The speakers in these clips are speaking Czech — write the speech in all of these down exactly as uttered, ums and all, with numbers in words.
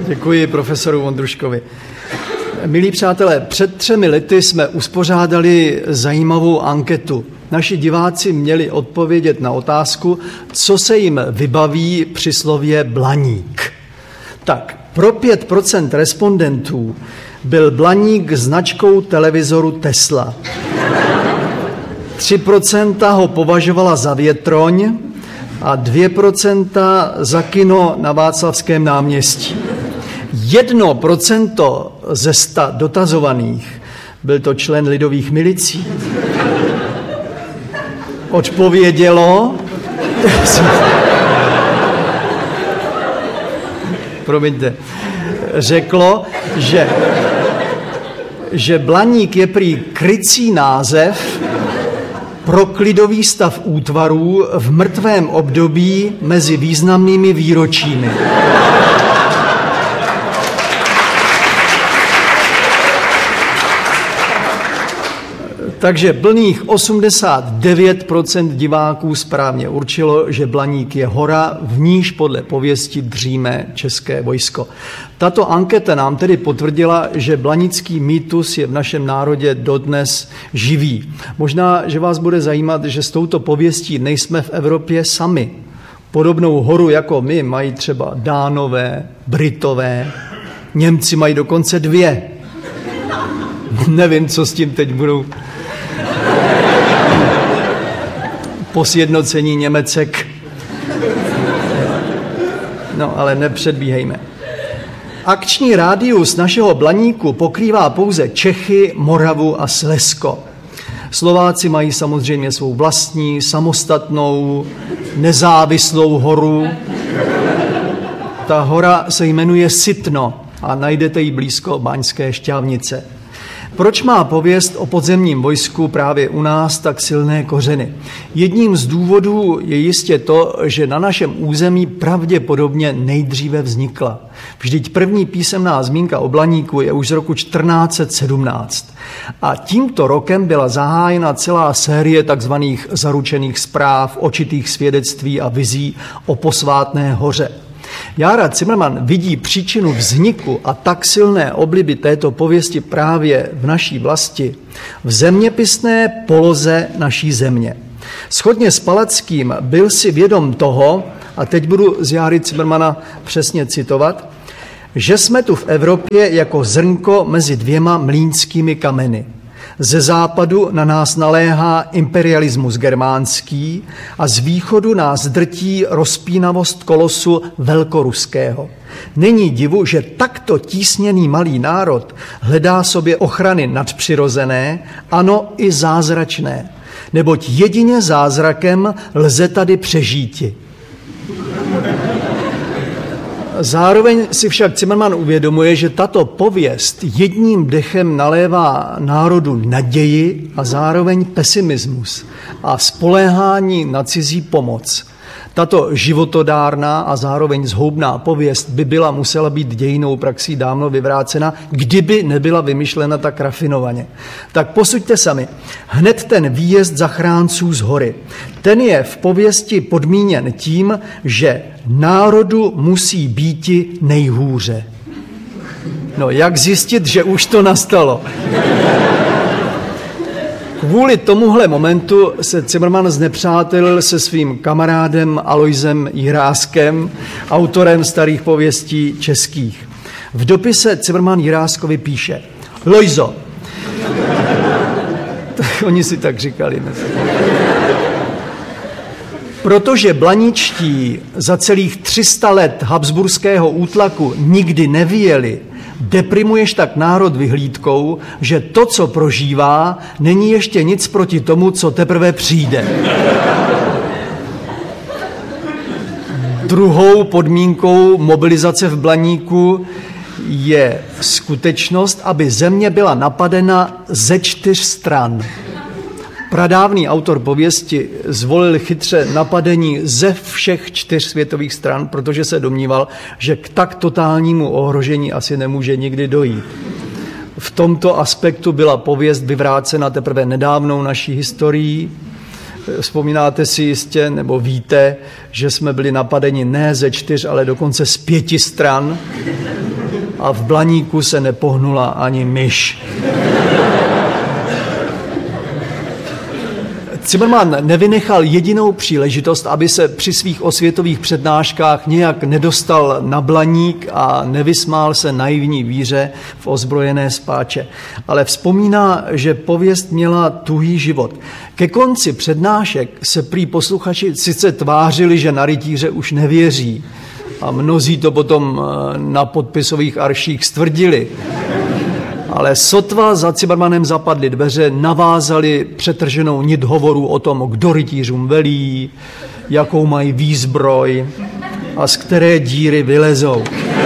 Děkuji profesoru Vondruškovi. Milí přátelé, před třemi lety jsme uspořádali zajímavou anketu. Naši diváci měli odpovědět na otázku, co se jim vybaví při slově blaník. Tak, pro pět procent respondentů byl blaník značkou televizoru Tesla. tři procenta ho považovala za větroň a dvě procenta za kino na Václavském náměstí. Jedno procento ze sta dotazovaných, byl to člen lidových milicí, odpovědělo, promiňte, řeklo, že, že blaník je prý krycí název pro klidový stav útvarů v mrtvém období mezi významnými výročími. Takže plných osmdesát devět procent diváků správně určilo, že blaník je hora, v níž podle pověsti dříme české vojsko. Tato anketa nám tedy potvrdila, že blanický mýtus je v našem národě dodnes živý. Možná, že vás bude zajímat, že s touto pověstí nejsme v Evropě sami. Podobnou horu jako my mají třeba Dánové, Britové, Němci mají dokonce dvě. Nevím, co s tím teď budou po sjednocení Němecek. No, ale nepředbíhejme. Akční rádius našeho blaníku pokrývá pouze Čechy, Moravu a Slezsko. Slováci mají samozřejmě svou vlastní, samostatnou, nezávislou horu. Ta hora se jmenuje Sitno a najdete ji blízko Baňské Štiavnice. Proč má pověst o podzemním vojsku právě u nás tak silné kořeny? Jedním z důvodů je jistě to, že na našem území pravděpodobně nejdříve vznikla. Vždyť první písemná zmínka o blaníku je už z roku čtrnáct set sedmnáct. A tímto rokem byla zahájena celá série takzvaných zaručených zpráv, očitých svědectví a vizí o posvátné hoře. Jára Cimrman vidí příčinu vzniku a tak silné obliby této pověsti právě v naší vlasti, v zeměpisné poloze naší země. Shodně s Palackým byl si vědom toho, a teď budu z Járy Cimrmana přesně citovat, že jsme tu v Evropě jako zrnko mezi dvěma mlýnskými kameny. Ze západu na nás naléhá imperialismus germánský a z východu nás drtí rozpínavost kolosu velkoruského. Není divu, že takto tísněný malý národ hledá sobě ochrany nadpřirozené, ano i zázračné, neboť jedině zázrakem lze tady přežíti. Zároveň si však Cimrman uvědomuje, že tato pověst jedním dechem nalévá národu naději a zároveň pesimismus a spoléhání na cizí pomoc. Tato životodárná a zároveň zhoubná pověst by byla musela být dějinnou praxí dávno vyvrácena, kdyby nebyla vymyšlena tak rafinovaně. Tak posuďte sami. Hned ten výjezd zachránců z hory. Ten je v pověsti podmíněn tím, že národu musí býti nejhůře. No, jak zjistit, že už to nastalo? Kvůli tomuhle momentu se Cimrman znepřátelil se svým kamarádem Alojzem Jiráskem, autorem starých pověstí českých. V dopise Cimrman Jiráskovi píše: Lojzo, oni si tak říkali, protože blaničtí za celých tři sta let habsburského útlaku nikdy nevyjeli, deprimuješ tak národ vyhlídkou, že to, co prožívá, není ještě nic proti tomu, co teprve přijde. Druhou podmínkou mobilizace v blaníku je skutečnost, aby země byla napadena ze čtyř stran. Pradávný autor pověsti zvolil chytře napadení ze všech čtyř světových stran, protože se domníval, že k tak totálnímu ohrožení asi nemůže nikdy dojít. V tomto aspektu byla pověst vyvrácena teprve nedávnou naší historií. Vzpomínáte si jistě, nebo víte, že jsme byli napadeni ne ze čtyř, ale dokonce z pěti stran. a v Blaníku se nepohnula ani myš. Cimrman nevynechal jedinou příležitost, aby se při svých osvětových přednáškách nějak nedostal na Blaník a nevysmál se naivní víře v ozbrojené spáče. Ale vzpomíná, že pověst měla tuhý život. Ke konci přednášek se prý posluchači sice tvářili, že na rytíře už nevěří. A mnozí to potom na podpisových arších stvrdili. Ale sotva za Cimrmanem zapadly dveře, navázali přetrženou nit hovoru o tom, kdo rytířům velí, jakou mají výzbroj a z které díry vylezou.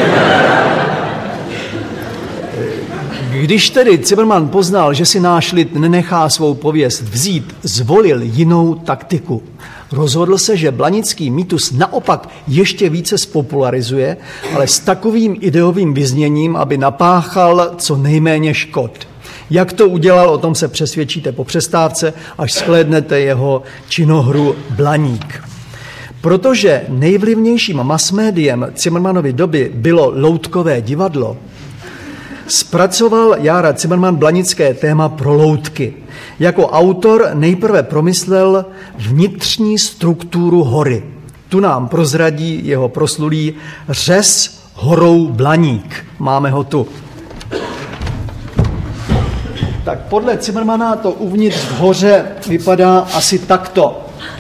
Když tedy Cimrman poznal, že si náš lid nenechá svou pověst vzít, zvolil jinou taktiku. Rozhodl se, že blanický mýtus naopak ještě více spopularizuje, ale s takovým ideovým vyzněním, aby napáchal co nejméně škod. Jak to udělal, o tom se přesvědčíte po přestávce, až shlédnete jeho činohru Blaník. Protože nejvlivnějším masmédiem Cimrmanovy doby bylo loutkové divadlo, zpracoval Jára Cimrman blanické téma pro loutky. Jako autor nejprve promyslel vnitřní strukturu hory. Tu nám prozradí jeho proslulý řez horou Blaník. Máme ho tu. Tak podle Cimrmana to uvnitř v hoře vypadá asi takto.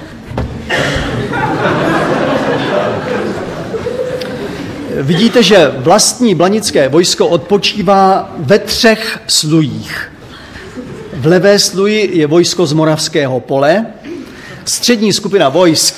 Vidíte, že vlastní blanické vojsko odpočívá ve třech slujích. V levé sluji je vojsko z Moravského pole, střední skupina vojsk,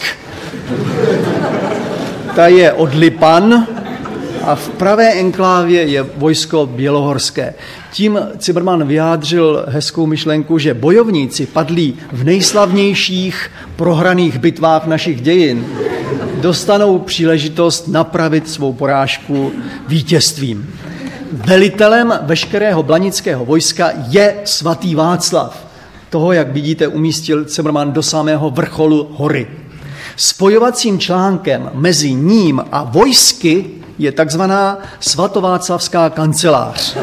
ta je od Lipan a v pravé enklávě je vojsko bělohorské. Tím Cimrman vyjádřil hezkou myšlenku, že bojovníci padlí v nejslavnějších prohraných bitvách našich dějin dostanou příležitost napravit svou porážku vítězstvím. Velitelem veškerého blanického vojska je svatý Václav. Toho, jak vidíte, umístil Cimrman do samého vrcholu hory. Spojovacím článkem mezi ním a vojsky je takzvaná svatováclavská kancelář.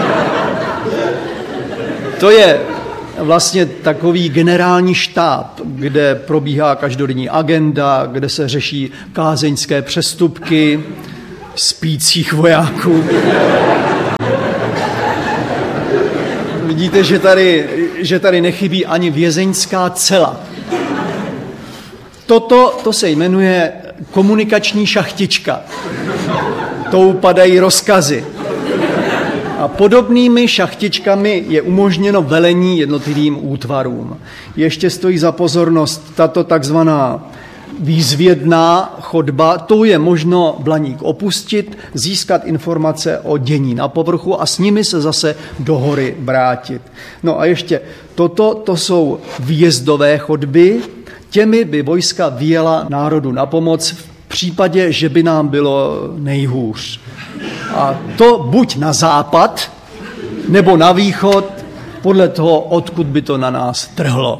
To je vlastně takový generální štáb, kde probíhá každodenní agenda, kde se řeší kázeňské přestupky spících vojáků. Vidíte, že tady, že tady nechybí ani vězeňská cela. Toto to se jmenuje komunikační šachtička. Tou padají rozkazy. A podobnými šachtičkami je umožněno velení jednotlivým útvarům. Ještě stojí za pozornost tato takzvaná výzvědná chodba. Tou je možno Blaník opustit, získat informace o dění na povrchu a s nimi se zase do hory vrátit. No a ještě toto, to jsou výjezdové chodby. Těmi by vojska vyjela národu na pomoc v případě, že by nám bylo nejhůř. A to buď na západ, nebo na východ, podle toho, odkud by to na nás trhlo.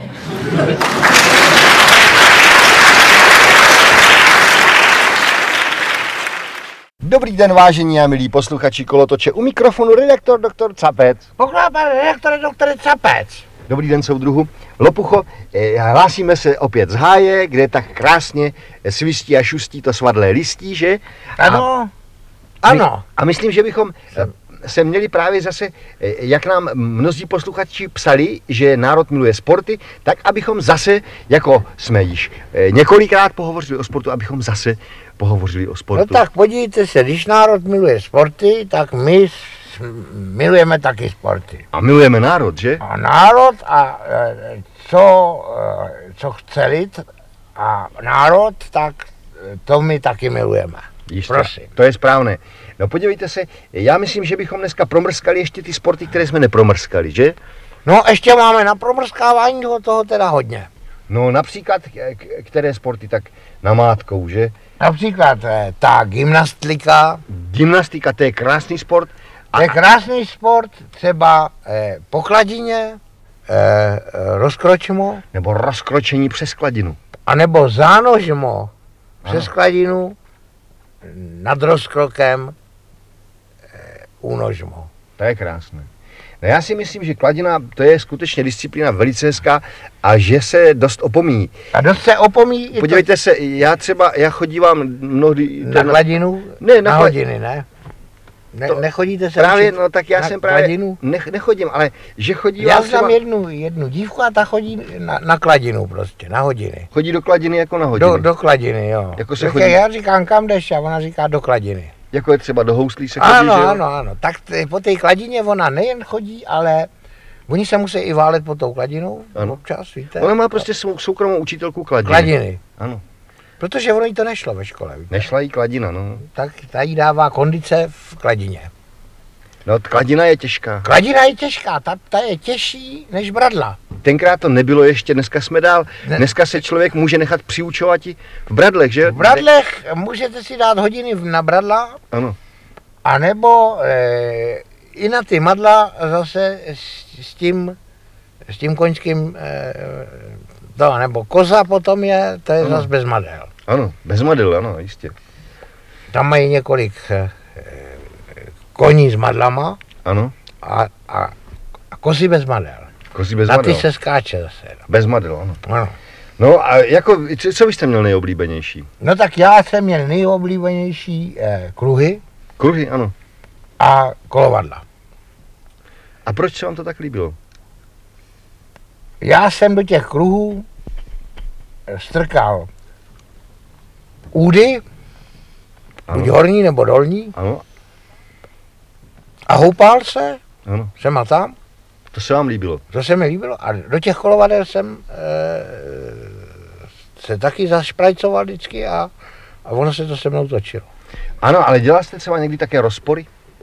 Dobrý den, vážení a milí posluchači Kolotoče, u mikrofonu redaktor doktor Capec. Pokládá redaktore doktore Capec. Dobrý den, soudruhu. Lopucho, eh, hlásíme se opět z háje, kde tak krásně svistí a šustí to svadlé listí, že? Ano, A, ano. my, a myslím, že bychom eh, se měli právě zase, eh, jak nám mnozí posluchači psali, že národ miluje sporty, tak abychom zase, jako jsme již eh, několikrát pohovořili o sportu, abychom zase pohovořili o sportu. No tak podívejte se, když národ miluje sporty, tak my milujeme taky sporty. A milujeme národ, že? A národ a e, co, e, co chce lid a národ, tak to my taky milujeme. Jistě, prosím. To je správné. No podívejte se, já myslím, že bychom dneska promrskali ještě ty sporty, které jsme nepromrskali, že? No ještě máme na promrskávání toho, toho teda hodně. No například, k- které sporty, tak namátkou, že? Například e, ta gymnastika. Gymnastika, to je krásný sport. To je krásný sport, třeba e, po kladině, e, rozkročmo, Nebo rozkročení přes kladinu. anebo zánožmo přes kladinu nad rozkrokem, e, únožmo. To je krásné. No já si myslím, že kladina to je skutečně disciplína velice hezká a že se dost opomíjí. A dost se opomíjí i Podívejte to... se, já třeba, já chodívám mnohdy... Na kladinu? Ne, na, na kla... hodiny, ne? Ne, to, nechodíte se právě, učit no tak já na jsem právě, kladinu? ne, nechodím, ale že chodí Já třeba... znám jednu, jednu dívku a ta chodí na, na kladinu prostě, na hodiny. Chodí do kladiny jako na hodiny. Do, do kladiny, jo. Jako se Tak chodí... Já říkám, kam jdeš, a ona říká do kladiny. Jako je třeba do houslí se chodí, Ano, že jo? ano, ano. Tak t- po té kladině ona nejen chodí, ale oni se musí i válet pod tou kladinou, Ano. občas, víte. Ona má prostě svou soukromou učitelku kladiny. Kladiny. Ano. Protože ono jí to nešlo ve škole, víte. Nešla jí kladina, no. Tak ta jí dává kondice v kladině. No, kladina je těžká. Kladina je těžká, ta, ta je těžší než bradla. Tenkrát to nebylo ještě, dneska jsme dál. Ne. Dneska se člověk může nechat přiučovat i v bradlech, že? V bradlech můžete si dát hodiny na bradla, Ano. anebo e, i na ty madla zase s, s tím, s tím koňským, e, to, nebo koza potom je, to je Ano. zase bez madel. Ano, bez madel, ano, jistě. Tam mají několik e, koní s madlama Ano, a, a, a kozy bez madel. kozy bez Na madel. ty se skáče zase. Bez madel, ano. Ano. No a jako, co, co byste měl nejoblíbenější? No tak já jsem měl nejoblíbenější eh, kruhy Kruhy, ano. a kolovadla. A proč se vám to tak líbilo? Já jsem do těch kruhů strkal údy, Ano, buď horní nebo dolní, ano, a houpal se, ano. sem a tam, To se vám líbilo. to se mi líbilo. A do těch kolovadel jsem eh, se taky zašprajcoval vždycky a, a ono se to se mnou točilo. Ano, ale dělal jste třeba někdy také rozpory?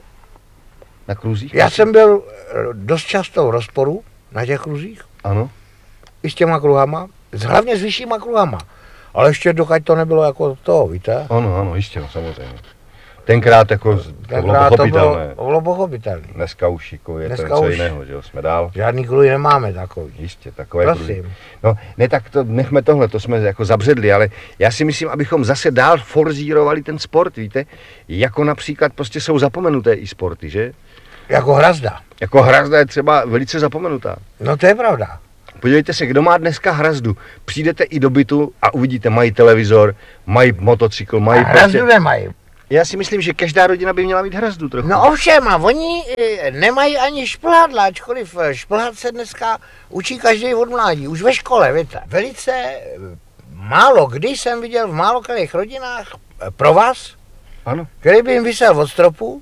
Na kruzích? Já jsem byl eh, dost často v rozporu na těch kruzích, Ano, i s těma kruhama, hlavně s vyššíma kruhama. Ale ještě dokud to nebylo jako to, víte? ano, ano, jistě, no, samozřejmě. Tenkrát jako z- to bylo Tenkrát to bylo, pochopitelné. to bylo pochopitelné. Dneska už jako je to Dneska něco už. jiného, že jo, jsme dál. Žádný kruhy nemáme takový. Jistě, takové kruhy. Prosím. No, ne, tak to nechme tohle, to jsme jako zabředli, ale já si myslím, abychom zase dál forzírovali ten sport, víte, jako například prostě jsou zapomenuté i sporty, že? Jako hrazda. Jako hrazda je třeba velice zapomenutá. No to je pravda. Podívejte se, kdo má dneska hrazdu, přijdete i do bytu a uvidíte, mají televizor, mají motocykl, A mají hrazdu nemají. Já si myslím, že každá rodina by měla mít hrazdu trochu. No ovšem, a oni e, nemají ani šplhadla, ačkoliv e, šplhat se dneska učí každý od mládí, už ve škole, víte. Velice e, málo kdy jsem viděl v málo kterých rodinách e, provaz, Ano, který by jim visel od stropu,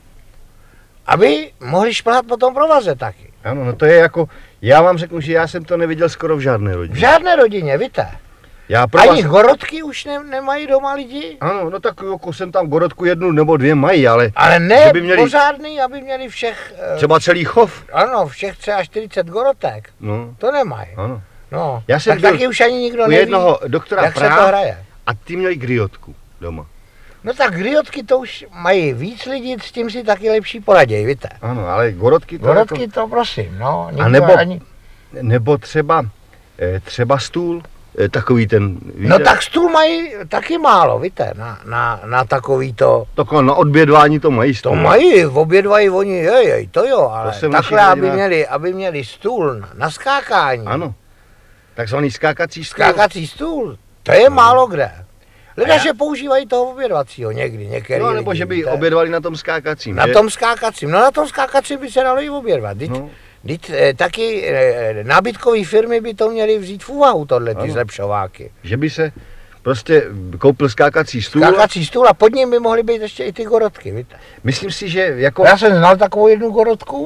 aby mohli šplhat po tom provaze taky. ano, no to je jako, já vám řeknu, že já jsem to neviděl skoro v žádné V rodině. žádné rodině, víte. Já pro Ani vás... gorodky už ne, nemají doma lidi. Ano, no tak jako jsem tam gorodku jednu nebo dvě mají, ale Ale ne Že by měli- pořádný, aby měli všech, e, třeba celý chov. ano, všech třeba čtyřicet gorotek. No, To nemají. ano. No, Já jsem tak byl taky už ani nikdo U neví, jednoho doktora jak se to Praha hraje. a ty měli griotku doma. No tak griotky to už mají víc lidí, s tím si taky lepší poraděj, víte. Ano, ale gorodky to Gorotky jako... to prosím, no. nikdo A nebo, ani... nebo třeba, eh, třeba stůl, eh, takový ten, víte? No tak stůl mají taky málo, víte, na, na, na takový to. Takhle na odbědvání to mají To stůl. mají, obědvají oni, jej, jej, to jo, ale jsem v takhle, našich aby rodinách- měli, aby měli stůl na, na skákání, Ano, takzvaný skákací stůl. skákací stůl, to je málo kde. Lidé, A já- že používají toho obědvacího někdy, některý No, nebo lidi, že by víte. obědvali na tom skákacím, Na že? tom skákacím, no na tom skákacím by se dalo i obědvat. Vždyť, No, vždyť, eh, taky eh, nábytkové firmy by to měly vzít v úvahu, tohle ty Ano. zlepšováky. že by se prostě koupil skákací stůl. Skákací stůl a pod ním by mohly být ještě i ty gorotky, víte. Myslím si, že jako... Já jsem znal takovou jednu gorotku,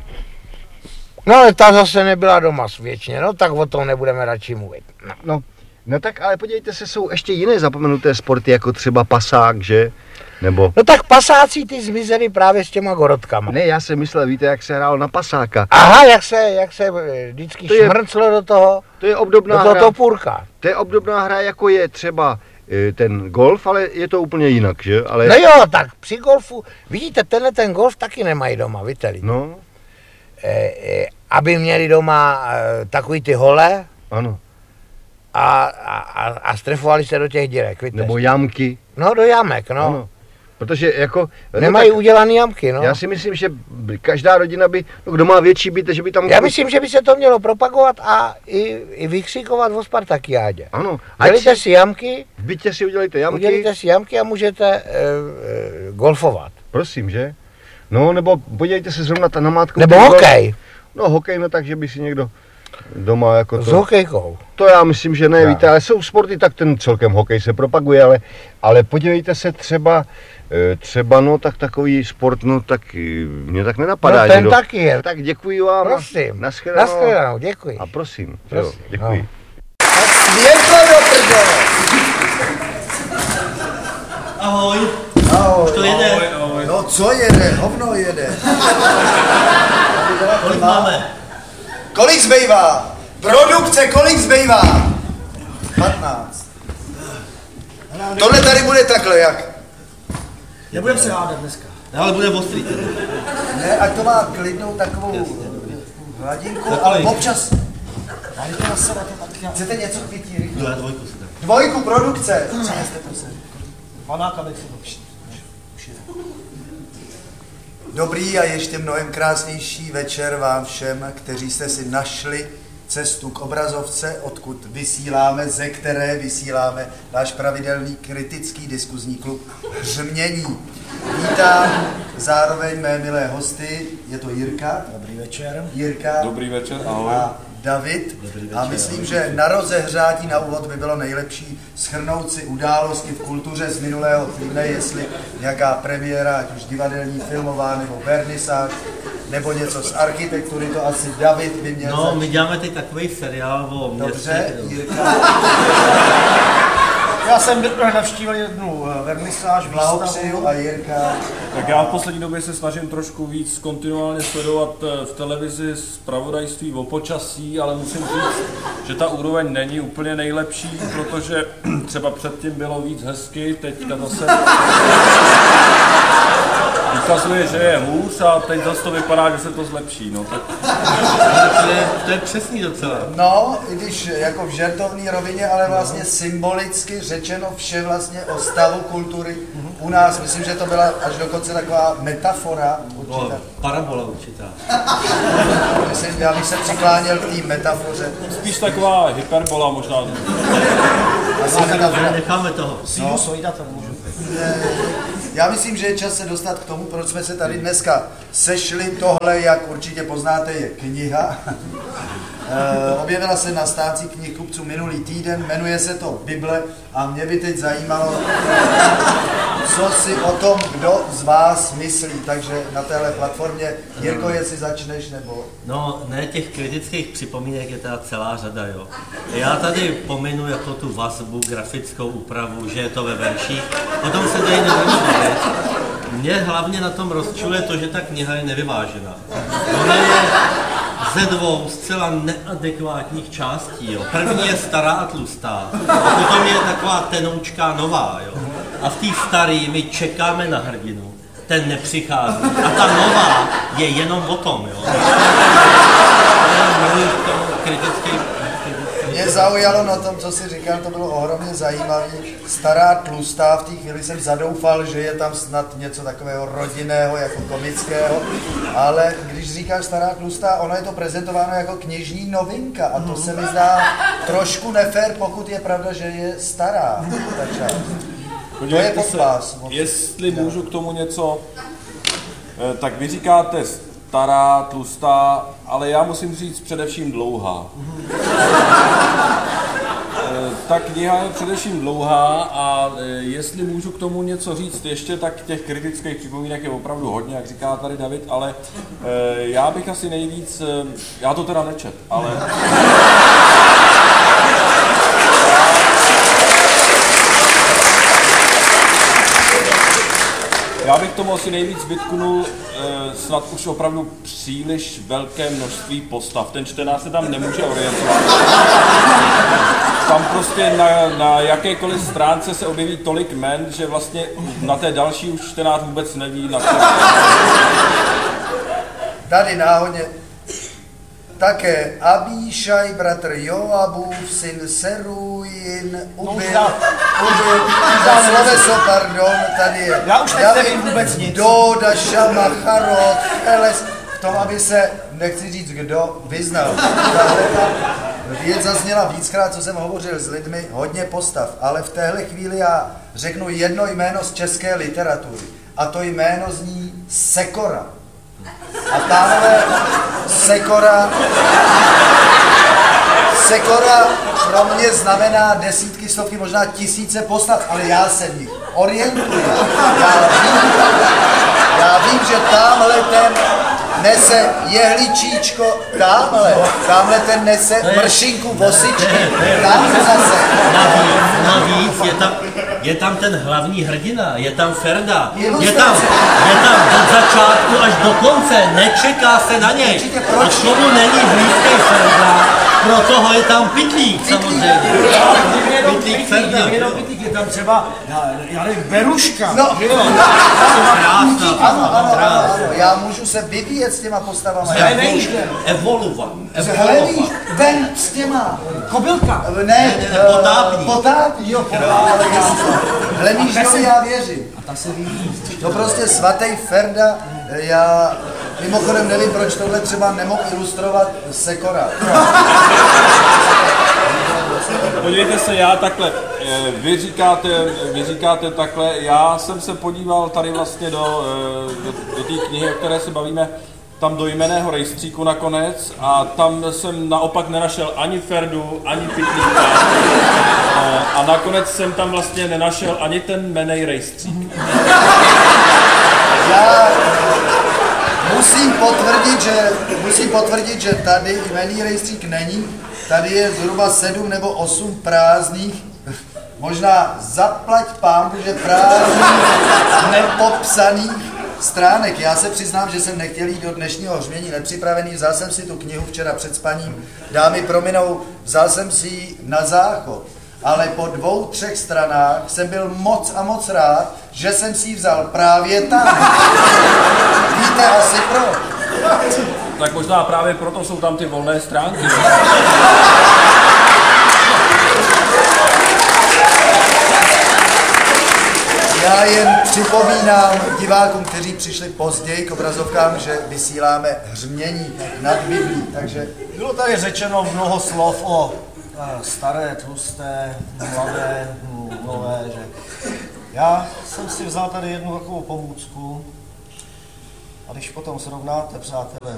no ale ta zase nebyla doma věčně, no tak o tom nebudeme radši mluvit. No. No, no tak ale podívejte se, jsou ještě jiné zapomenuté sporty, jako třeba pasák, že? Nebo... no tak pasáci ty zmizely právě s těma gorotkama. Ne, já jsem myslel, víte, jak se hrál na pasáka. Aha, jak se, jak se eh, vždycky To je- šmrclo do toho, To je obdobná do toho hra. topůrka. To je obdobná hra, jako je třeba eh, ten golf, ale je to úplně jinak, že? Ale... No jo, tak při golfu, vidíte, tenhle ten golf taky nemají doma, víte lidi. No, Eh, eh, aby měli doma eh, takový ty hole ano. a, a, a, a strefovali se do těch dírek, víte. Nebo jamky. No do jamek, no. Ano. Protože jako... Nemají no tak, udělaný jamky, no. Já si myslím, že každá rodina by, no, kdo má větší byt, že by tam... Já myslím, že by se to mělo propagovat a i, i vykřikovat o Spartakiádě. Ano. Dělejte si jamky, V bytě si udělejte jamky. udělejte si jamky a můžete e, e, golfovat. Prosím, že? No, nebo podívejte se zrovna ta namátku. Nebo hokej. No, hokej, no tak, že by si někdo doma jako to... S hokejkou. To já myslím, že ne, Já. víte, ale jsou sporty, tak ten celkem hokej se propaguje, ale, ale podívejte se třeba, e, třeba no tak takový sport, no tak e, mě tak nenapadá. No ten že taky je. Tak děkuji vám. Prosím. Naschledanou. Naschledanou, děkuji. A prosím, Prosím. jo, děkuji. No. Světlo do prdele! Ahoj, Ahoj. to jede. No co jede? Hovno jede. Kolik máme? Kolik zbývá? Produkce, kolik zbývá? patnáct. Tohle tady bude takhle, jak? Nebudeme se hádat dneska. Ne, ale bude ostrý. Ne, ať to má klidnou takovou hladinku, Tak ale kolik? občas... Dajte na sebe to tak. Chcete něco k pití? rychle? Jo, já dvojku si dám. Dvojku produkce. Přineste to sem. Panáka bych si dopšt. Dobrý a ještě mnohem krásnější večer vám všem, kteří jste si našli cestu k obrazovce, odkud vysíláme, ze které vysíláme náš pravidelný kritický diskuzní klub Hřmění. Vítám zároveň mé milé hosty, je to Jirka. Dobrý večer. Jirka. Dobrý večer, ahoj. A David. A myslím, že na rozehřátí na úvod by bylo nejlepší shrnout si události v kultuře z minulého týdne, jestli nějaká premiéra, ať už divadelní, filmová nebo vernisáž, nebo něco z architektury, to asi David by měl No, začít. my děláme teď takový seriál o Dobře, městě. Jirka, Já jsem navštívil jednu vernisáž, blahopřeju a Jirka. Tak já v poslední době se snažím trošku víc kontinuálně sledovat v televizi zpravodajství o počasí, ale musím říct, že ta úroveň není úplně nejlepší, protože třeba předtím bylo víc hezky, teďka zase ukazuje, že je hůř a teď zase to vypadá, že se to zlepší. No, tak... To je, to je přesný docela. No, i když jako v žertovné rovině, ale vlastně symbolicky řečeno vše vlastně o stavu kultury u nás. Myslím, že to byla až dokonce taková metafora O, určitá. parabola určitá. Myslím, já bych se přikláněl k té metafoře. Spíš taková hyperbola možná. Asi metafora. Necháme toho. sinusoida to můžu. Já myslím, že je čas se dostat k tomu, proč jsme se tady dneska sešli. Tohle, jak určitě poznáte, je kniha. E, objevila se na stánci knihkupců minulý týden, jmenuje se to Bible a mě by teď zajímalo, co si o tom kdo z vás myslí. Takže na téhle platformě, Jirko, jestli začneš, nebo... No, ne, těch kritických připomínek je teda celá řada, jo. Já tady pominu jako tu vazbu, grafickou úpravu, že je to ve verších. Potom se dají nevyšší věc. Mě hlavně na tom rozčiluje to, že ta kniha je nevyvážená. Ona je ze dvou zcela neadekvátních částí, jo. První je stará a tlustá, a potom je taková tenoučká nová, jo. A v té staré my čekáme na hrdinu, ten nepřichází. A ta nová je jenom o tom, jo. Mě zaujalo na tom, co jsi říkal, to bylo ohromně zajímavé. Stará tlustá, v té chvíli jsem zadoufal, že je tam snad něco takového rodinného, jako komického, ale když říkáš stará tlustá, ono je to prezentováno jako knižní novinka a to se mi zdá trošku nefér, pokud je pravda, že je stará ta část. To je podpás. Jestli můžu k tomu něco, eh, tak vy říkáte stará, tlustá, ale já musím říct především dlouhá. Eh, Ta kniha je především dlouhá a eh, jestli můžu k tomu něco říct ještě, tak těch kritických připomínek je opravdu hodně, jak říká tady David, ale eh, já bych asi nejvíc, eh, já to teda nečet, ale... Já bych tomu asi nejvíc vytknul eh, snad už opravdu příliš velké množství postav. Ten čtenář se tam nemůže orientovat. Tam prostě na, na jakékoliv stránce se objeví tolik jmen, že vlastně na té další už čtenář vůbec neví na co. Tady náhodně také Abíšaj, bratr Joabův, syn Serujin, ubil, ubil, za sloveso, pardon, tady je. Já už teď nevím vůbec nic. Doda, Šama, Charod, Eles, v tom, aby se, nechci říct kdo, vyznal. Tahle ta věc zazněla víckrát, co jsem hovořil s lidmi, hodně postav, ale v téhle chvíli já řeknu jedno jméno z české literatury. A to jméno zní Sekora. A pánové, Sekora, Sekora pro mě znamená desítky, stovky, možná tisíce postav, ale já se v nich orientuji. Já vím, já vím, že tamhle ten nese jehličíčko, tamhle, tamhle ten nese mršinku vosičky, tam zase. Navíc, navíc je tam, je tam ten hlavní hrdina, je tam Ferda, je tam, je tam od začátku až do konce, nečeká se na něj. A k tomu není blízký Ferda, proto ho je tam Pytlík samozřejmě. Pytlík Ferda. Je tam třeba, já, já nevím, Beruška. No, že jo? Krásná, ano, ano, ano, krásná. ano, já můžu se vyvíjet s těma postavama. Ne, nejíš den. Evoluva, Hele, víš, evoluva. ten s těma. Kobylka. Ne, ne, eh, potápník. Potápník, jo, Hlemíždovi já věřím. A ta se vyvíjí. To prostě svatý Ferda, eh, já mimochodem nevím, proč tohle třeba nemohl ilustrovat Sekora. Podívejte se, já takhle, eh, vy říkáte, vy říkáte takhle, já jsem se podíval tady vlastně do, eh, do, do té knihy, o které se bavíme, tam do jmenného rejstříku nakonec a tam jsem naopak nenašel ani Ferdu, ani Pytlíka eh, a nakonec jsem tam vlastně nenašel ani ten jmenej rejstřík. Já musím potvrdit, že, musím potvrdit, že tady jmenný rejstřík není. Tady je zhruba sedm nebo osm prázdných, možná zaplať pánbu, že prázdných, nepopsaných stránek. Já se přiznám, že jsem nechtěl jít do dnešního hřmění nepřipravený, vzal jsem si tu knihu včera před spaním, dámy prominou, vzal jsem si ji na záchod. Ale po dvou, třech stranách jsem byl moc a moc rád, že jsem si ji vzal právě tam. Víte asi proč? Tak možná právě proto jsou tam ty volné stránky. Já jen připomínám divákům, kteří přišli později k obrazovkám, že vysíláme hřmění nad Biblí, takže Bylo tady řečeno mnoho slov o eh, staré, tlusté, mladé, hm, nové, že já jsem si vzal tady jednu takovou pomůcku a když potom srovnáte, přátelé,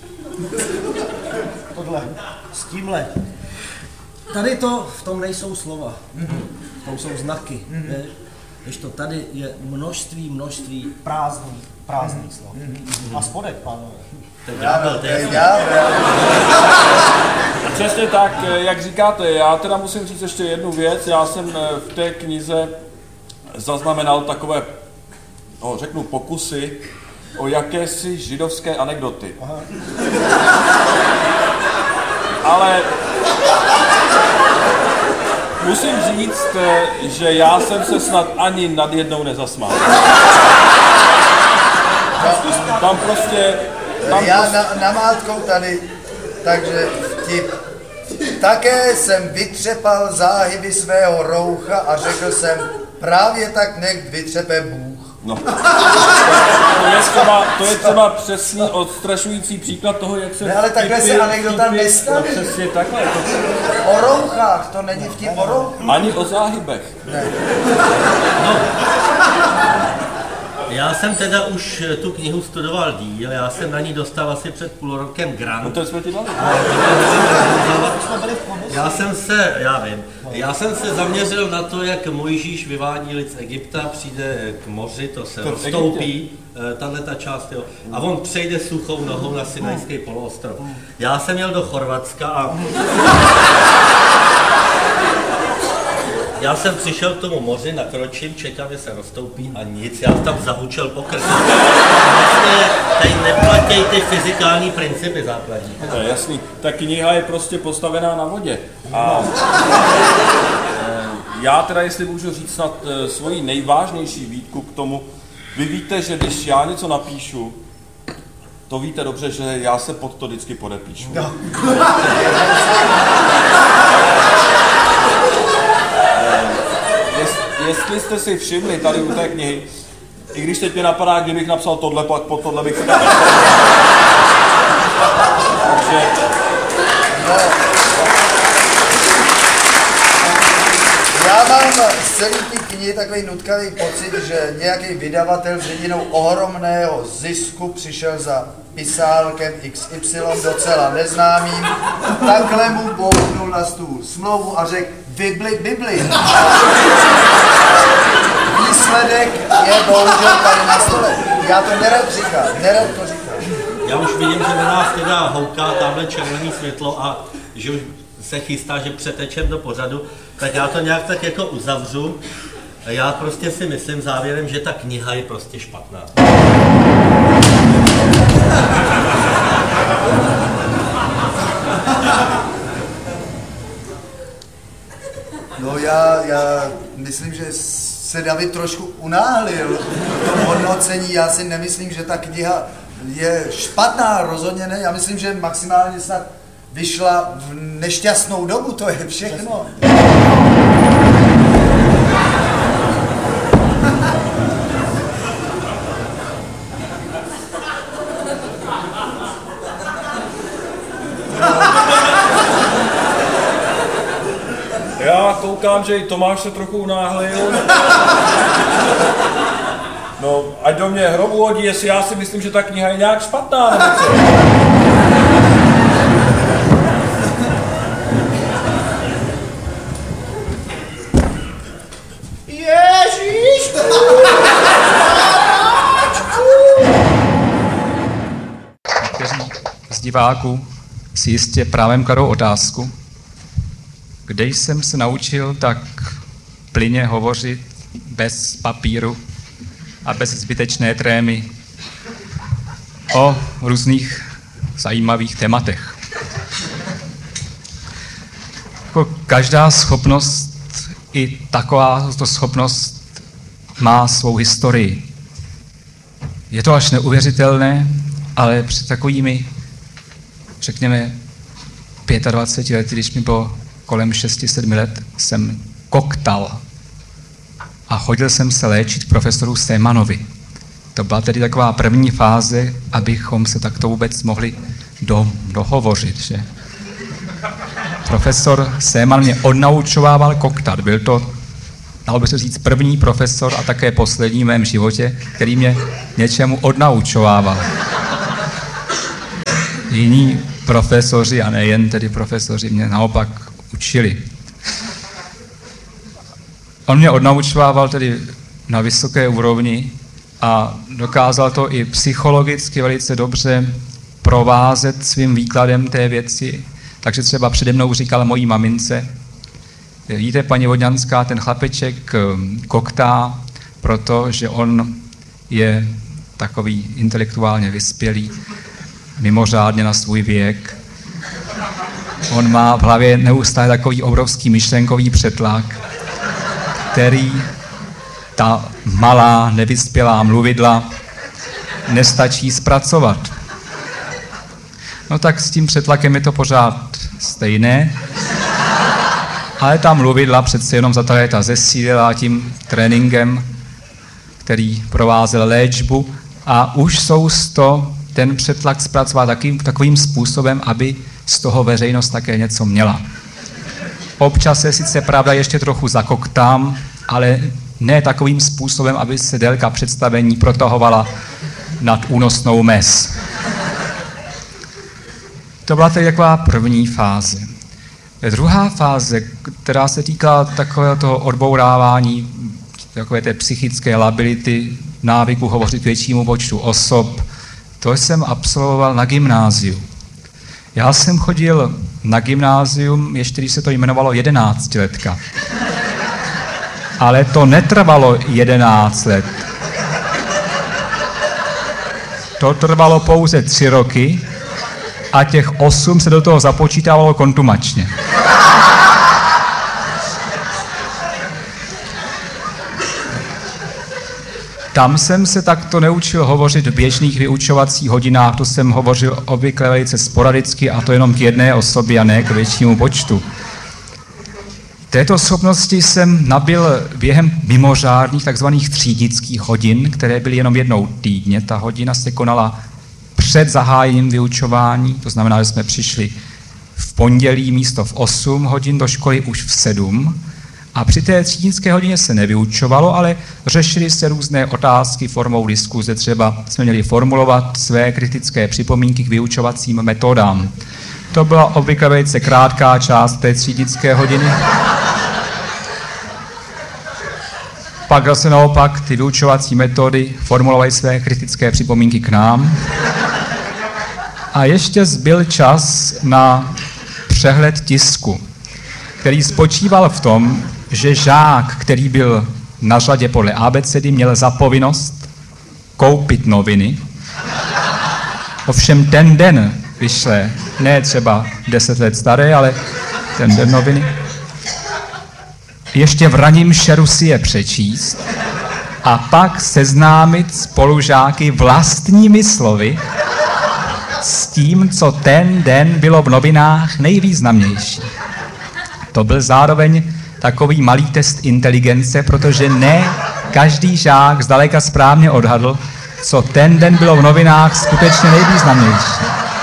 tohle s tímhle, tady to, v tom nejsou slova, v tom jsou znaky, mm-hmm. Když to tady je množství, množství prázdných, prázdných slov. A spodek, pánové. To je ďábel, to je já, já, Přesně tak, jak říkáte, já teda musím říct ještě jednu věc, já jsem v té knize zaznamenal takové, no, řeknu pokusy o jakési židovské anekdoty. Aha. Ale musím říct, že já jsem se snad ani nad jednou nezasmál. Tam prostě... Tam já prostě... na, namátkou tady, takže vtip. Také jsem vytřepal záhyby svého roucha a řekl jsem, právě tak nech vytřepe Bůh. No. To je třeba, to je třeba přesný odstrašující příklad toho, jak se... Ne, ale takhle se anekdota nestaví. No, přesně takhle. To... O rouchách, to není vtip o rouchách. Ani o záhybech. Ne. No. Já jsem teda už tu knihu studoval díl, já jsem na ní dostal asi před půl rokem grant. No to jsme ti dali. Já jsem se, já vím, já jsem se zaměřil na to, jak Mojžíš vyvádí lid z Egypta, přijde k moři, to se To v roztoupí, tahle ta část, jo, a on přejde suchou nohou na Sinajský poloostrov. Já jsem jel do Chorvatska a já jsem přišel k tomu moři, nakročím, čekám, že se roztoupí a nic, já tam zahučel po krku. Vlastně tady neplatěj ty fyzikální principy základní. To je jasný. Ta kniha je prostě postavená na vodě. A já teda, jestli můžu říct snad svoji nejvážnější výtku k tomu, vy víte, že když já něco napíšu, to víte dobře, že já se pod to vždycky podepíšu. No. Jest, jestli jste si všimli tady u té knihy, i když teď mě napadá, kdybych napsal tohle, pak pod tohle bych se tam napsal. Takže... No. Já mám z celé té knihy takový nutkavý pocit, že nějaký vydavatel s vidinou ohromného zisku přišel za pisálkem iks ypsilon docela neznámým, takhle mu bouchnul na stůl smlouvu a řekl Bibli, Bibli. Výsledek je bohužel tady na stole. Já to nerad říkám, nerad to říkám. Já už vidím, že na nás teda houká tamhle červené světlo a že už se chystá, že přetečem do pořadu, tak já to nějak tak jako uzavřu. Já prostě si myslím závěrem, že ta kniha je prostě špatná. No já, já myslím, že se David trošku unáhlil v tom hodnocení. Já si nemyslím, že ta kniha je špatná, rozhodně ne. Já myslím, že maximálně snad vyšla v nešťastnou dobu, to je všechno. Já koukám, že i Tomáš se trochu unáhlil. No, ať do mě hrobu hodí, jestli já si myslím, že ta kniha je nějak špatná, nebo co? Ježíšku! Někteří z diváků si jistě právem kladou otázku, kde jsem se naučil tak plyně hovořit bez papíru a bez zbytečné trémy o různých zajímavých tématech. Jako každá schopnost, i takováto schopnost má svou historii. Je to až neuvěřitelné, ale před takovými, řekněme, dvaceti pěti lety, když mi bylo kolem šesti sedmi let, jsem koktal a chodil jsem se léčit profesoru Sémanovi. To byla tedy taková první fáze, abychom se takto vůbec mohli do, dohovořit. Že? Profesor Séman mě odnaučovával koktat. Byl to, dalo by se říct, první profesor a také poslední v mém životě, který mě něčemu odnaučovával. Jiní profesoři, a nejen tedy profesoři, mě naopak učili. On mě odnaučovával tedy na vysoké úrovni a dokázal to i psychologicky velice dobře provázet svým výkladem té věci. Takže třeba přede mnou říkal mojí mamince, víte, paní Vodňanská, ten chlapeček koktá, protože on je takový intelektuálně vyspělý, mimořádně na svůj věk. On má v hlavě neustále takový obrovský myšlenkový přetlak, který ta malá, nevyspělá mluvidla nestačí zpracovat. No tak s tím přetlakem je to pořád stejné, ale ta mluvidla přece jenom za ta léta zesílila tím tréninkem, který provázel léčbu a už jsou z toho ten přetlak zpracovat takým, takovým způsobem, aby z toho veřejnost také něco měla. Občas se sice pravda ještě trochu zakoktám, ale ne takovým způsobem, aby se délka představení protahovala nad únosnou mez. To byla tedy taková první fáze. Druhá fáze, která se týkala takového toho odbourávání, takové té psychické lability, návyku hovořit k většímu počtu osob, to jsem absolvoval na gymnáziu. Já jsem chodil na gymnázium, ještě když se to jmenovalo jedenáctiletka. Ale to netrvalo jedenáct let. To trvalo pouze tři roky a těch osm se do toho započítávalo kontumačně. Tam jsem se takto neučil hovořit v běžných vyučovacích hodinách, to jsem hovořil obvykle velice sporadicky a to jenom k jedné osobě a ne k většímu počtu. Této schopnosti jsem nabyl během mimořádných takzvaných třídických hodin, které byly jenom jednou týdně. Ta hodina se konala před zahájením vyučování, to znamená, že jsme přišli v pondělí místo v osm hodin do školy už v sedm. A při té třídnické hodině se nevyučovalo, ale řešily se různé otázky formou diskuze. Třeba jsme měli formulovat své kritické připomínky k vyučovacím metodám. To byla obvykle velice krátká část té třídnické hodiny. Pak zase naopak ty vyučovací metody formulovaly své kritické připomínky k nám. A ještě zbyl čas na přehled tisku, který spočíval v tom, že žák, který byl na řadě podle abecedy, měl za povinnost koupit noviny. Ovšem ten den vyšle, ne třeba deset let staré, ale ten den noviny. Ještě v raním šeru si je přečíst a pak seznámit spolužáky vlastními slovy s tím, co ten den bylo v novinách nejvýznamnější. To byl zároveň takový malý test inteligence, protože ne každý žák zdaleka správně odhadl, co ten den bylo v novinách skutečně nejvýznamnější.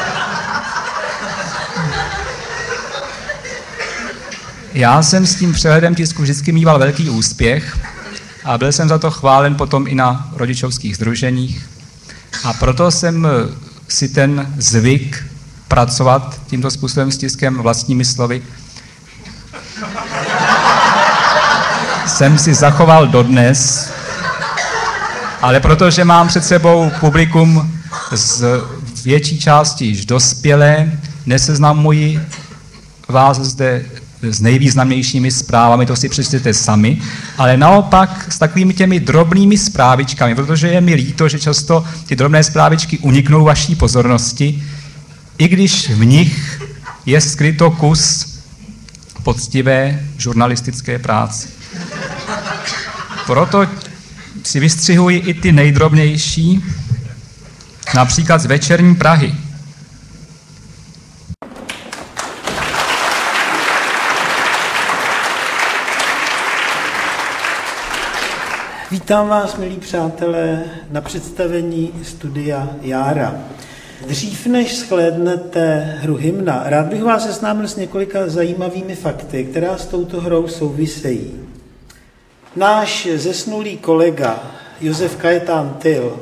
Já jsem s tím přehledem tisku vždycky mýval velký úspěch a byl jsem za to chválen potom i na rodičovských sdruženích. A proto jsem si ten zvyk pracovat tímto způsobem s tiskem vlastními slovy jsem si zachoval dodnes, ale protože mám před sebou publikum z větší části již dospělé, neseznamuji vás zde s nejvýznamnějšími zprávami, to si přečtěte sami, ale naopak s takovými těmi drobnými zprávičkami, protože je mi líto, že často ty drobné zprávičky uniknou vaší pozornosti, i když v nich je skryto kus poctivé žurnalistické práce. Proto si vystřihuji i ty nejdrobnější, například z Večerní Prahy. Vítám vás, milí přátelé, na představení studia Jára. Dřív než shlédnete hru Hymna, rád bych vás seznámil s několika zajímavými fakty, která s touto hrou souvisejí. Náš zesnulý kolega Josef Kajetán Tyl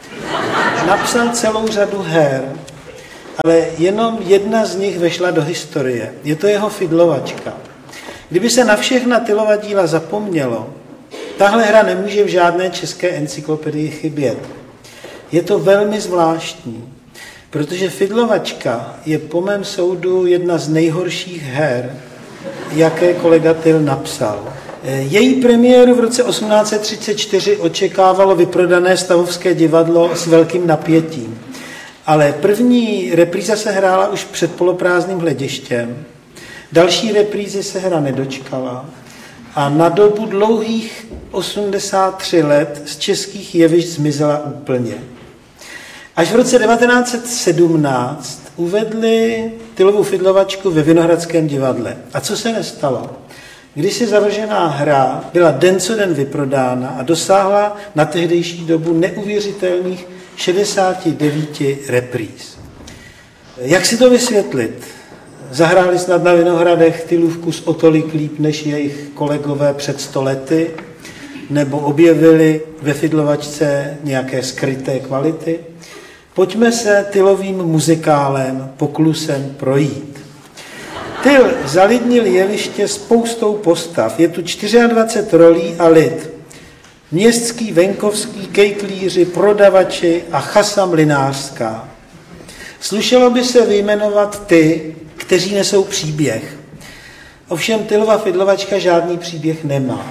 napsal celou řadu her, ale jenom jedna z nich vešla do historie. Je to jeho Fidlovačka. Kdyby se na všechna Tylova díla zapomnělo, tahle hra nemůže v žádné české encyklopedii chybět. Je to velmi zvláštní, protože Fidlovačka je po mém soudu jedna z nejhorších her, jaké kolega Tyl napsal. Její premiéru v roce osmnáct set třicet čtyři očekávalo vyprodané Stavovské divadlo s velkým napětím. Ale první repríza se hrála už před poloprázdným hledištěm. Další reprízy se hra nedočkala. A na dobu dlouhých osmdesát tři let z českých jevišť zmizela úplně. Až v roce devatenáct set sedmnáct uvedli Tylovu Fidlovačku ve Vinohradském divadle. A co se nestalo? Když si zavržená hra byla den co den vyprodána a dosáhla na tehdejší dobu neuvěřitelných šedesát devět repríz. Jak si to vysvětlit? Zahráli snad na Vinohradech Tylův kus o tolik líp než jejich kolegové před sto lety? Nebo objevili ve Fidlovačce nějaké skryté kvality? Pojďme se Tylovým muzikálem poklusem projít. Tyl zalidnil jeviště spoustou postav. Je tu dvacet čtyři rolí a lid. Městský, venkovský, kejklíři, prodavači a chasa mlynářská. Slušelo by se vyjmenovat ty, kteří nesou příběh. Ovšem Tylova Fidlovačka žádný příběh nemá.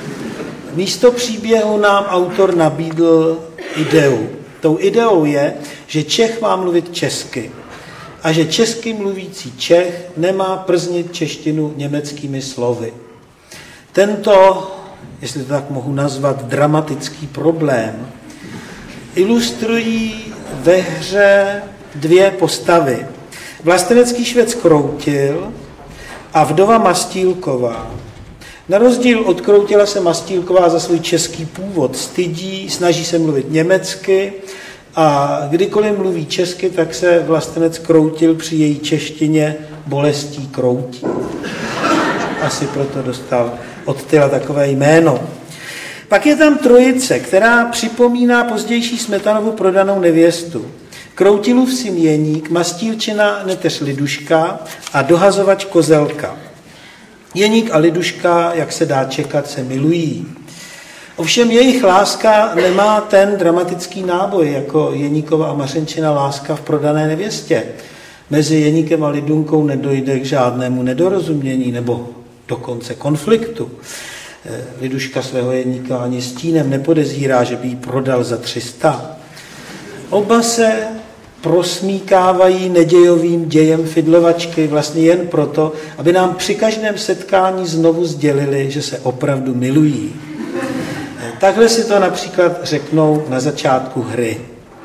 Místo příběhu nám autor nabídl ideu. Tou ideou je, že Čech má mluvit česky a že česky mluvící Čech nemá prznit češtinu německými slovy. Tento jestli to tak mohu nazvat, dramatický problém, ilustrují ve hře dvě postavy. Vlastenecký švec Kroutil a vdova Mastílková. Na rozdíl od Kroutila se Mastílková za svůj český původ stydí, snaží se mluvit německy a kdykoliv mluví česky, tak se vlastenec Kroutil při její češtině bolestí kroutí. Asi proto dostal od Tyla takové jméno. Pak je tam trojice, která připomíná pozdější Smetanovu prodanou nevěstu. Kroutilův syn Jeník, Mastílčina neteř Liduška a dohazovač Kozelka. Jeník a Liduška, jak se dá čekat, se milují. Ovšem jejich láska nemá ten dramatický náboj, jako Jeníkova a Mařenčina láska v prodané nevěstě. Mezi Jeníkem a Lidunkou nedojde k žádnému nedorozumění nebo dokonce konfliktu. Liduška svého Jeníka ani stínem nepodezírá, že by jí prodal za tři sta. Oba se prosmíkávají nedějovým dějem fidlovačky vlastně jen proto, aby nám při každém setkání znovu sdělili, že se opravdu milují. Takhle si to například řeknou na začátku hry.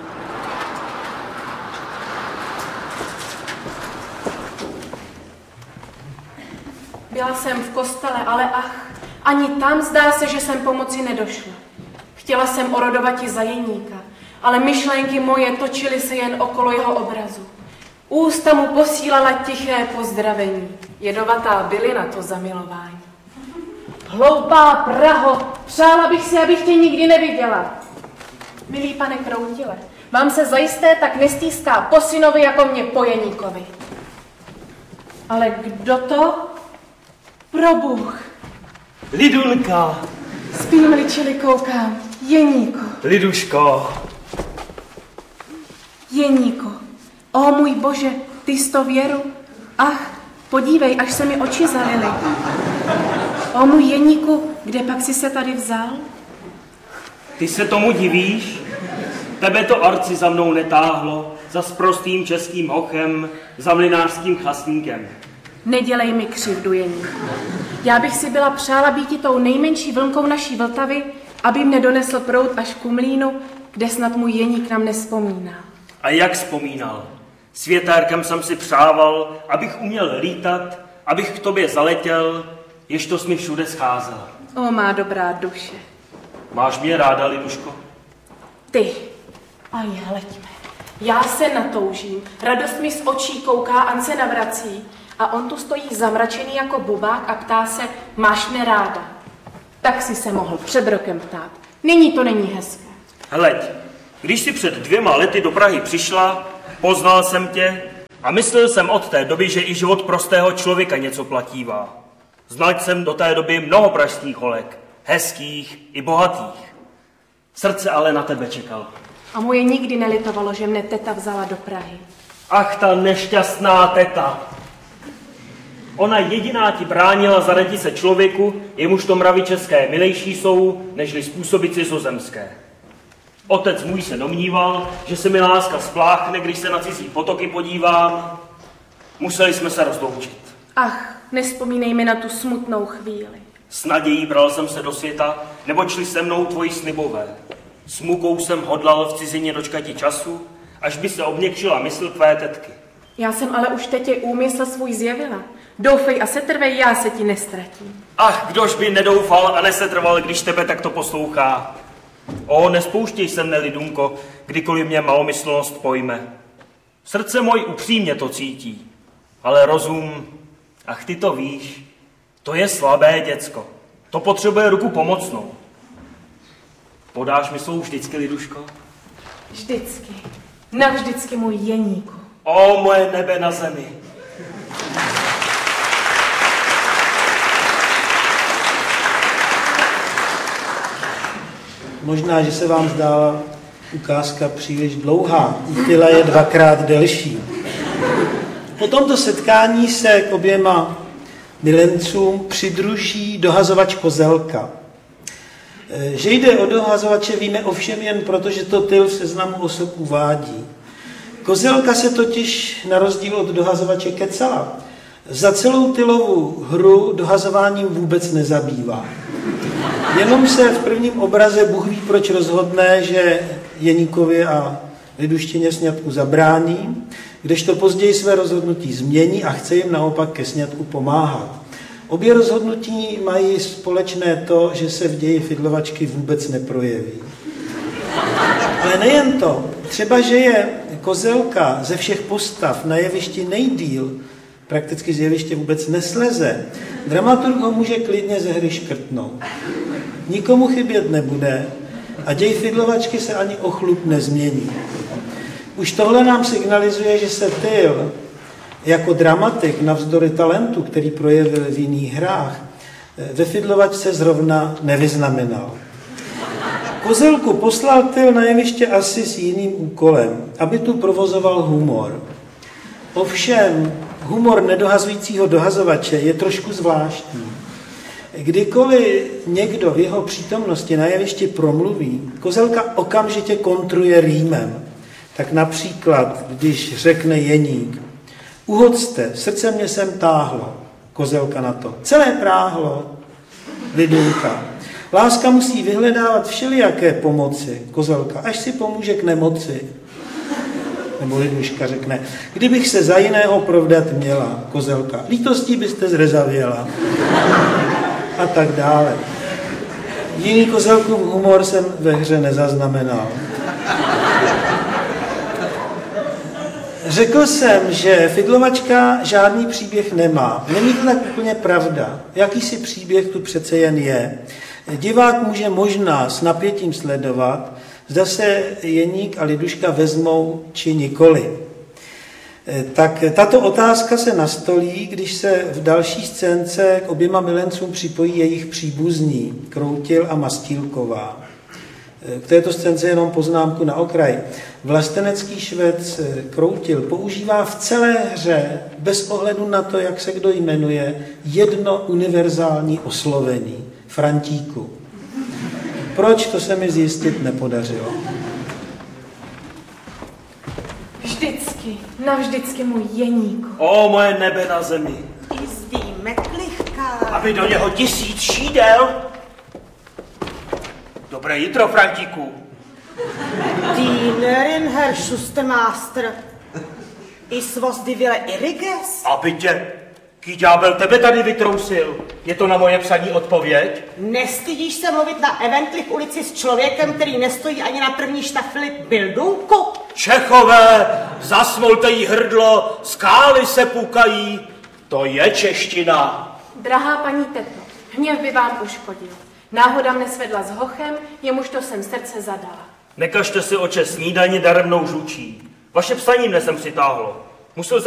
Byla jsem v kostele, ale ach, ani tam zdá se, že jsem pomoci nedošla. Chtěla jsem orodovati za Jeníka, ale myšlenky moje točily se jen okolo jeho obrazu. Ústa mu posílala tiché pozdravení. Jedovatá bylina to zamilování. Hloupá Praho, přála bych si, abych tě nikdy neviděla. Milý pane Kroutile, vám se zajisté tak nestýská po synovi, jako mě po Jeníkovi. Ale kdo to? Probůh. Lidulka. Spím-li, čili koukám. Jeníko. Liduško. Jeníko. O můj Bože, ty jsi to věru? Ach, podívej, až se mi oči zalily. O můj Jeníku, kde pak jsi se tady vzal? Ty se tomu divíš? Tebe to arci za mnou netáhlo, za sprostým českým hochem, za mlynářským chasníkem. Nedělej mi křivdu, Jeníku. Já bych si byla přála být tou nejmenší vlnkou naší Vltavy, aby mne donesl proud až k Mlýnu, kde snad můj Jeník nám nespomíná. A jak vzpomínal? Světárkem jsem si přával, abych uměl lítat, abych k tobě zaletěl, jež to jsi mi všude scházela. O, má dobrá duše. Máš mě ráda, Liduško? Ty. A je, hleďme. Já se natoužím, radost mi z očí kouká, An se navrací a on tu stojí zamračený jako bubák a ptá se, máš mě ráda? Tak si se mohl před rokem ptát. Nyní to není hezké. Hleď, když jsi před dvěma lety do Prahy přišla, poznal jsem tě a myslel jsem od té doby, že i život prostého člověka něco platívá. Znal jsem do té doby mnoho pražských holek, hezkých i bohatých. Srdce ale na tebe čekalo. A moje nikdy nelitovalo, že mne teta vzala do Prahy. Ach, ta nešťastná teta. Ona jediná ti bránila zaradit se člověku, jemuž to mravy české milejší jsou, nežli způsoby cizozemské. Otec můj se domníval, že se mi láska spláchne, když se na cizí potoky podívám. Museli jsme se rozloučit. Ach, nevzpomínej mi na tu smutnou chvíli. S nadějí bral jsem se do světa, nebo šli se mnou tvoji slibové. S mukou jsem hodlal v cizině dočkati času, až by se obněkčila mysl tvé tetky. Já jsem ale už teď úmysl svůj zjevila. Doufej a setrvej, já se ti nestratím. Ach, kdož by nedoufal a nesetrval, když tebe takto poslouchá. O, nespouštěj se mne, Lidunko, kdykoliv mě malomyslnost pojme. Srdce můj upřímně to cítí, ale rozum, ach, ty to víš, to je slabé děcko. To potřebuje ruku pomocnou. Podáš mi svou vždycky, Liduško? Vždycky. Navždycky, můj Jeníku. O, moje nebe na zemi. Možná, že se vám zdála ukázka příliš dlouhá. Tyla je dvakrát delší. Po tomto setkání se k oběma milencům přidruží dohazovač Kozelka. Že jde o dohazovače víme ovšem jen proto, že to Tyl v seznamu osob uvádí. Kozelka se totiž na rozdíl od dohazovače kecala. Za celou Tylovu hru dohazováním vůbec nezabývá. Jenom se v prvním obraze Bůh ví, proč rozhodne, že Jeníkovi a Liduštěně sňatku zabrání, kdežto později své rozhodnutí změní a chce jim naopak ke sňatku pomáhat. Obě rozhodnutí mají společné to, že se v ději Fidlovačky vůbec neprojeví. Ale nejen to, třeba, že je Kozelka ze všech postav na jevišti nejdýl, prakticky z jeviště vůbec nesleze, dramaturg ho může klidně ze hry škrtnout. Nikomu chybět nebude a děj Fidlovačky se ani o chlup nezmění. Už tohle nám signalizuje, že se Tyl jako dramatik navzdory talentu, který projevil v jiných hrách, ve Fidlovačce zrovna nevyznamenal. Kozelku poslal Tyl na jeviště asi s jiným úkolem, aby tu provozoval humor. Ovšem, humor nedohazujícího dohazovače je trošku zvláštní. Kdykoliv někdo v jeho přítomnosti na jevišti promluví, Kozelka okamžitě kontruje rýmem. Tak například, když řekne Jeník, uhoďte, srdce mě sem táhlo, Kozelka na to, celé práhlo, Lidunka. Láska musí vyhledávat všelijaké pomoci, Kozelka, až si pomůže k nemoci. Nebo Liduška řekne, kdybych se za jiného provdat měla, Kozelka, lítostí byste zrezavěla. A tak dále. Jiný Kozelkův humor jsem ve hře nezaznamenal. Řekl jsem, že Fidlovačka žádný příběh nemá. Není to tak úplně pravda. Jakýsi příběh tu přece jen je. Divák může možná s napětím sledovat, zda se Jeník a Liduška vezmou či nikoli. Tak tato otázka se nastolí, když se v další scénce k oběma milencům připojí jejich příbuzní, Kroutil a Mastýlková. K této scénce jenom poznámku na okraj. Vlastenecký švec Kroutil používá v celé hře, bez ohledu na to, jak se kdo jmenuje, jedno univerzální oslovení. Frantíku. Proč, to se mi zjistit nepodařilo. Vždycky, navždycky můj Jeníku. O moje nebe na zemi. Jistý metlivka. Aby do něho tisíc šídel. Dobré jitro, Frantíku. Dienerin, Herr Schustermaster. Is was die Wille Irriges? Aby tě, ký ďábel tebe tady vytrousil? Je to na moje psaní odpověď? Nestydíš se mluvit na Eventli v ulici s člověkem, který nestojí ani na první štafli bildunku? Čechové, zasmolte jí hrdlo, skály se pukají. To je čeština. Drahá paní teto, hněv by vám uškodil. Náhoda mne svedla s hochem, jemuž to jsem srdce zadala. Nekažte si, oče, snídani daremnou žučí. Vaše psaní mne sem přitáhlo. Musel